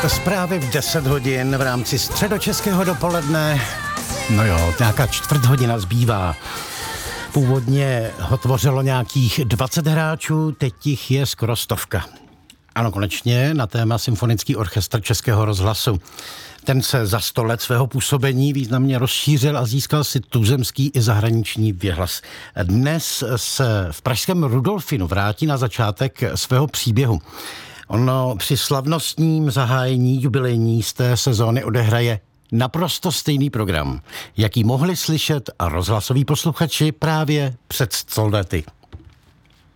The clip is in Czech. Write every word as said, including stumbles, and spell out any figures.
Zprávy v deset hodin v rámci středočeského dopoledne. No jo, nějaká čtvrt hodina zbývá. Původně ho tvořilo nějakých dvacet hráčů, teď jich je skoro stovka. Ano, konečně na téma Symfonický orchestr Českého rozhlasu. Ten se za sto let svého působení významně rozšířil a získal si tuzemský i zahraniční věhlas. Dnes se v pražském Rudolfinu vrátí na začátek svého příběhu. Ono při slavnostním zahájení jubilejní z té sezóny odehraje naprosto stejný program, jaký mohli slyšet rozhlasoví posluchači právě před sto lety.